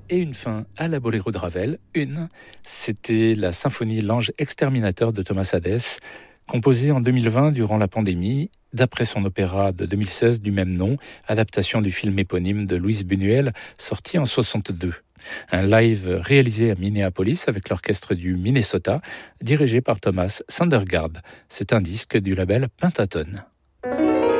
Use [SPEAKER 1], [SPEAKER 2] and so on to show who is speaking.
[SPEAKER 1] et une fin à la Boléro de Ravel. C'était la symphonie L'Ange exterminateur de Thomas Hadès, composée en 2020 durant la pandémie, d'après son opéra de 2016 du même nom, adaptation du film éponyme de Louise Buñuel, sorti en 1962. Un live réalisé à Minneapolis avec l'orchestre du Minnesota, dirigé par Thomas Sandergaard. C'est un disque du label Pentaton.